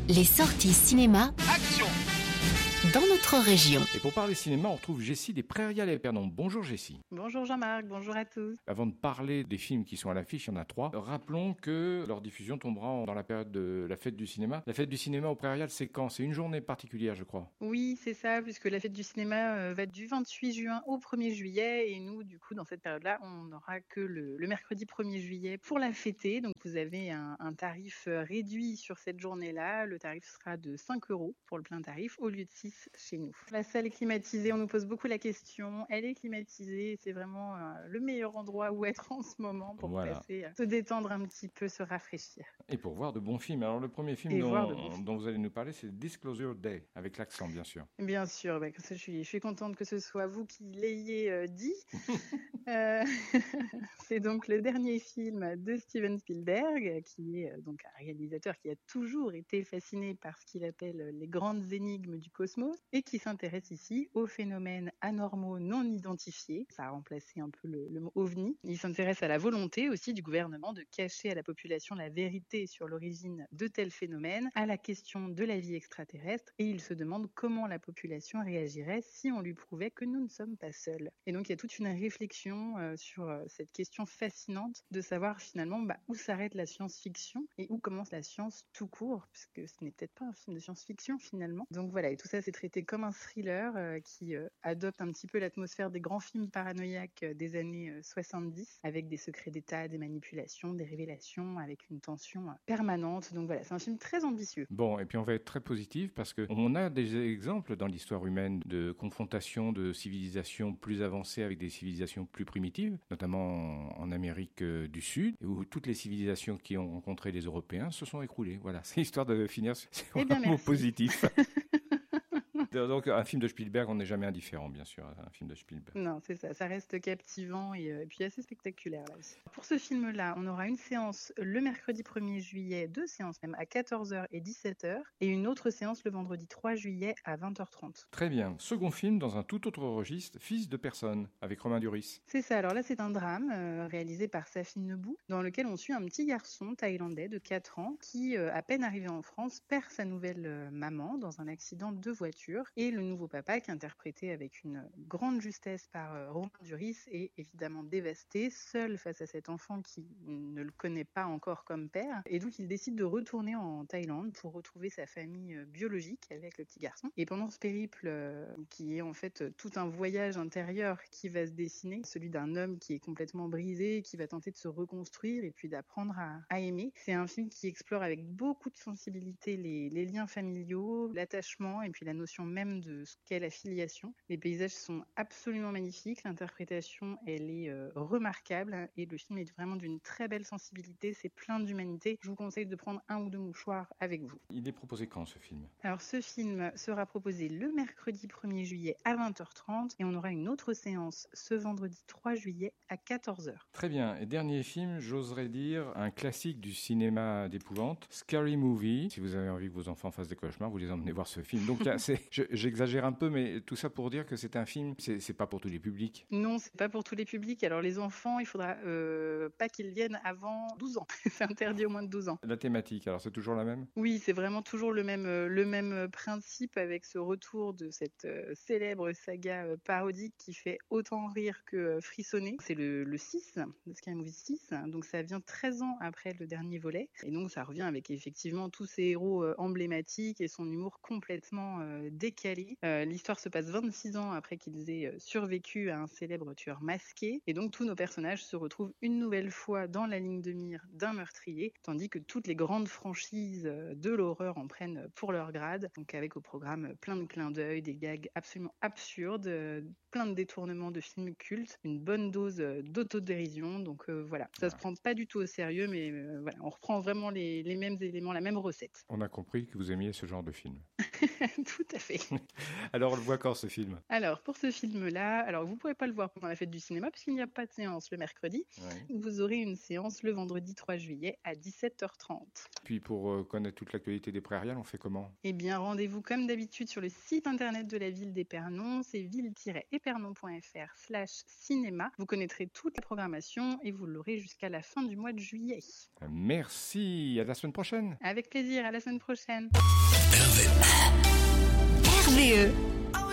Les sorties cinéma Action! dans notre région. Et pour parler cinéma, on retrouve Jessie des Prairies à l'Épernon. Bonjour Jessie. Bonjour Jean-Marc, bonjour à tous. Avant de parler des films qui sont à l'affiche, il y en a 3. Rappelons que leur diffusion tombera dans la période de la fête du cinéma. La fête du cinéma au Prairial, c'est quand? C'est une journée particulière, je crois. Oui, c'est ça, puisque la fête du cinéma va du 28 juin au 1er juillet. Et nous, du coup, dans cette période-là, on n'aura que le mercredi 1er juillet pour la fêter. Donc, vous avez un tarif réduit sur cette journée-là. Le tarif sera de 5 € pour le plein tarif au lieu de 6 chez nous. La salle est climatisée, on nous pose beaucoup la question. Elle est climatisée, c'est vraiment le meilleur endroit où être en ce moment pour passer, se détendre un petit peu, se rafraîchir. Et pour voir de bons films. Alors, le premier film dont vous allez nous parler, c'est Disclosure Day, avec l'accent, bien sûr. Bien sûr, je suis contente que ce soit vous qui l'ayez dit. C'est donc le dernier film de Steven Spielberg, qui est donc un réalisateur qui a toujours été fasciné par ce qu'il appelle les grandes énigmes du cosmos et qui s'intéresse ici aux phénomènes anormaux non identifiés. Ça a remplacé un peu le mot ovni. Il s'intéresse à la volonté aussi du gouvernement de cacher à la population la vérité sur l'origine de tels phénomènes, à la question de la vie extraterrestre, et il se demande comment la population réagirait si on lui prouvait que nous ne sommes pas seuls. Et donc il y a toute une réflexion sur cette question fascinante de savoir finalement où s'arrête la science-fiction et où commence la science tout court, puisque ce n'est peut-être pas un film de science-fiction finalement. Donc voilà, et tout ça c'est traité comme un thriller qui adopte un petit peu l'atmosphère des grands films paranoïaques des années 70, avec des secrets d'État, des manipulations, des révélations, avec une tension permanente. Donc voilà, c'est un film très ambitieux. Bon, et puis on va être très positif parce qu'on a des exemples dans l'histoire humaine de confrontation de civilisations plus avancées avec des civilisations plus primitives, notamment en Amérique du Sud, où toutes les civilisations qui ont rencontré les Européens se sont écroulées. Voilà, c'est histoire de finir sur un mot positif. Donc un film de Spielberg, on n'est jamais indifférent, bien sûr, un film de Spielberg. Non, c'est ça, ça reste captivant et puis assez spectaculaire là aussi. Pour ce film-là, on aura une séance le mercredi 1er juillet, 2 séances même à 14h et 17h, et une autre séance le vendredi 3 juillet à 20h30. Très bien. Second film dans un tout autre registre, Fils de personne, avec Romain Duris. C'est ça, alors là c'est un drame réalisé par Safin Nebou, dans lequel on suit un petit garçon thaïlandais de 4 ans qui, à peine arrivé en France, perd sa nouvelle maman dans un accident de voiture. Et le nouveau papa, qui est interprété avec une grande justesse par Romain Duris, est évidemment dévasté, seul face à cet enfant qui ne le connaît pas encore comme père. Et donc il décide de retourner en Thaïlande pour retrouver sa famille biologique avec le petit garçon. Et pendant ce périple, qui est en fait tout un voyage intérieur qui va se dessiner, celui d'un homme qui est complètement brisé, qui va tenter de se reconstruire et puis d'apprendre à aimer. C'est un film qui explore avec beaucoup de sensibilité les liens familiaux, l'attachement et puis la notion même de ce qu'est la filiation. Les paysages sont absolument magnifiques, l'interprétation elle est remarquable et le film est vraiment d'une très belle sensibilité, c'est plein d'humanité. Je vous conseille de prendre 1 ou 2 mouchoirs avec vous. Il est proposé quand ce film? Alors ce film sera proposé le mercredi 1er juillet à 20h30 et on aura une autre séance ce vendredi 3 juillet à 14h. Très bien. Et dernier film, j'oserais dire un classique du cinéma d'épouvante, Scary Movie. Si vous avez envie que vos enfants fassent des cauchemars, vous les emmenez voir ce film. Donc là, j'exagère un peu, mais tout ça pour dire que c'est un film, c'est pas pour tous les publics. Non, c'est pas pour tous les publics. Alors les enfants, il faudra pas qu'ils viennent avant 12 ans. C'est interdit au moins de 12 ans. La thématique, alors c'est toujours la même? Oui, c'est vraiment toujours le même principe avec ce retour de cette célèbre saga parodique qui fait autant rire que frissonner. C'est le 6, le Scary Movie 6, donc ça vient 13 ans après le dernier volet. Et donc ça revient avec effectivement tous ces héros emblématiques et son humour complètement décalé. L'histoire se passe 26 ans après qu'ils aient survécu à un célèbre tueur masqué. Et donc tous nos personnages se retrouvent une nouvelle fois dans la ligne de mire d'un meurtrier, tandis que toutes les grandes franchises de l'horreur en prennent pour leur grade. Donc avec au programme plein de clins d'œil, des gags absolument absurdes, plein de détournements de films cultes, une bonne dose d'autodérision. Donc voilà, ça se prend pas du tout au sérieux, mais voilà, on reprend vraiment les mêmes éléments, la même recette. On a compris que vous aimiez ce genre de film. Tout à fait. Alors, on le voit quand, ce film? Alors, pour ce film-là, alors vous ne pourrez pas le voir pendant la fête du cinéma puisqu'il n'y a pas de séance le mercredi. Ouais. Vous aurez une séance le vendredi 3 juillet à 17h30. Puis, pour connaître toute l'actualité des Prairiales, on fait comment? Eh bien, rendez-vous comme d'habitude sur le site internet de la ville d'Épernon, c'est ville-épernon.fr/cinéma. Vous connaîtrez toute la programmation et vous l'aurez jusqu'à la fin du mois de juillet. Merci, à la semaine prochaine. Avec plaisir, à la semaine prochaine.